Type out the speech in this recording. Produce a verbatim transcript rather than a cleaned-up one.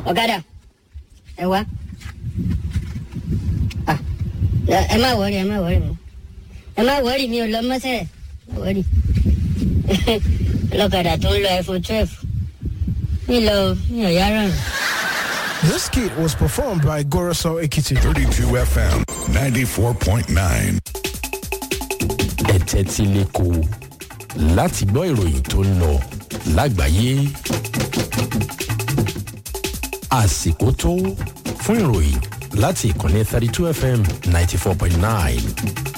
ọ̀kadà ẹ wá ẹ má wọrí ẹ má wọrí mi ẹ má wọrí mi ò lọ mọ́sẹ̀ ẹ má wọrí ọlọ́kadà tó ń lọ iPhone twelve mi lọ mi ò yára rìn. This kit was performed by Goroso Ekiti. thirty-two F M ninety-four point nine. Ẹ tẹ́tí lẹ́kọ̀ọ́ láti gbọ́ ìròyìn tó ń lọ lágbàáyé. Àsìkò tó fún ìròyìn láti ìkànnì thirty-two F M ninety-four point nine.